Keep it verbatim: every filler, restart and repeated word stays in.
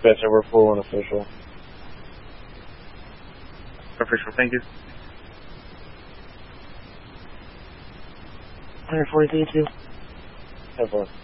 dispatcher, we're full and official. Official, thank you. one forty-three two. Have fun.